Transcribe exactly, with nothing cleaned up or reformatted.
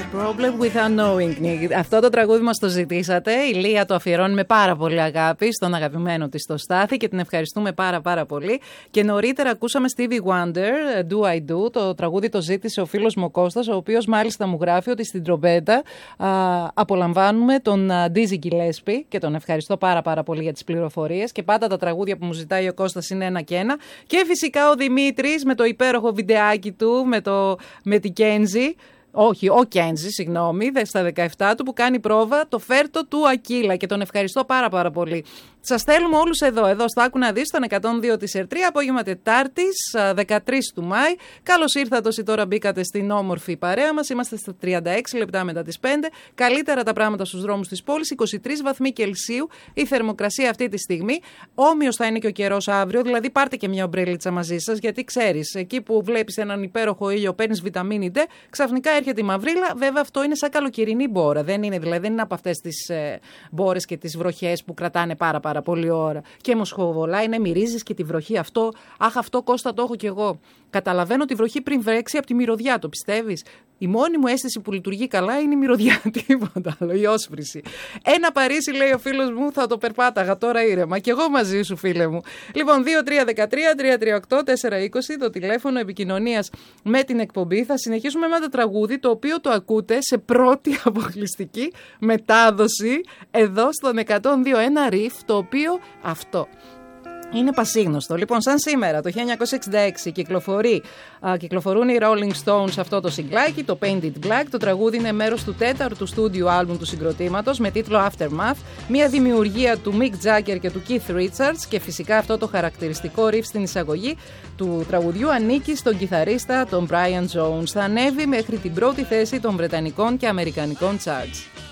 Problem with unknowing. Αυτό το τραγούδι μας το ζητήσατε. Η Λία το αφιερώνει με πάρα πολύ αγάπη στον αγαπημένο της το Στάθη και την ευχαριστούμε πάρα πάρα πολύ. Και νωρίτερα ακούσαμε Stevie Wonder, Do I Do. Το τραγούδι το ζήτησε ο φίλος μου ο Κώστας, ο οποίος μάλιστα μου γράφει ότι στην τρομπέτα α, απολαμβάνουμε τον Dizzy Gillespie και τον ευχαριστώ πάρα πάρα πολύ για τις πληροφορίες. Και πάντα τα τραγούδια που μου ζητάει ο Κώστας είναι ένα και ένα. Και φυσικά ο Δημήτρης με το υπέροχο βιντεάκι του με, το, με την Kenzie. Όχι, ο Κέντζι, συγγνώμη, στα δεκαεπτά του που κάνει πρόβα το φέρτο του Ακύλα και τον ευχαριστώ πάρα πάρα πολύ. Σας στέλνουμε όλους εδώ, εδώ στο Άκου να δεις, στον εκατόν δύο της Ερτρία, απόγευμα Τετάρτης, δεκατρείς του Μάη. Καλώς ήρθατε όσοι τώρα μπήκατε στην όμορφη παρέα μας. Είμαστε στα τριάντα έξι λεπτά μετά τις πέντε. Καλύτερα τα πράγματα στους δρόμους της πόλης, είκοσι τρεις βαθμοί Κελσίου η θερμοκρασία αυτή τη στιγμή. Όμοιος θα είναι και ο καιρός αύριο, δηλαδή πάρτε και μια ομπρέλιτσα μαζί σας, γιατί ξέρεις, εκεί που βλέπεις έναν υπέροχο ήλιο, παίρνεις βιταμίνη D, ξαφνικά έρχεται η μαυρίλα. Βέβαια αυτό είναι σαν καλοκαιρινή μπόρα. Δεν είναι, δηλαδή, δεν είναι από αυτές τις ε, μπόρες και τις βροχές που κρατάνε πάρα πάρα πολύ ώρα. Και μοσχοβολά είναι, μυρίζεις και τη βροχή. Αυτό, αχ, αυτό Κώστα το έχω κι εγώ. Καταλαβαίνω τη βροχή πριν βρέξει από τη μυρωδιά, το πιστεύεις? Η μόνη μου αίσθηση που λειτουργεί καλά είναι η μυρωδιά, τίποτα άλλο, η όσφρηση. Ένα Παρίσι, λέει ο φίλος μου, θα το περπάταγα τώρα ήρεμα. Κι εγώ μαζί σου, φίλε μου. Λοιπόν, δύο τρία ένα τρία τρία τρία οκτώ τέσσερα είκοσι, το τηλέφωνο επικοινωνίας με την εκπομπή. Θα συνεχίσουμε με το τραγούδι, το οποίο το ακούτε σε πρώτη αποκλειστική μετάδοση εδώ στον εκατόν δύο ένα Riff, το οποίο αυτό είναι πασίγνωστο. Λοιπόν, σαν σήμερα το χίλια εννιακόσια εξήντα έξι κυκλοφορεί, α, κυκλοφορούν οι Rolling Stones αυτό το συγκλάκι, το Painted Black. Το τραγούδι είναι μέρος του τέταρτου στούντιο άλμπουμ του συγκροτήματος με τίτλο Aftermath, μια δημιουργία του Mick Jagger και του Keith Richards, και φυσικά αυτό το χαρακτηριστικό riff στην εισαγωγή του τραγουδιού ανήκει στον κιθαρίστα τον Brian Jones. Θα ανέβει μέχρι την πρώτη θέση των βρετανικών και αμερικανικών charts.